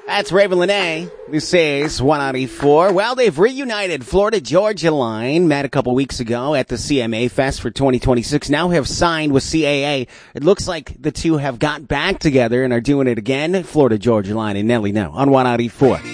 That's Raven Lene. This is 194. Well, they've reunited. Florida Georgia Line met a couple weeks ago at the CMA Fest for 2026. Now have signed with CAA. It looks like the two have got back together and are doing it again. Florida Georgia Line and Nelly now on 194.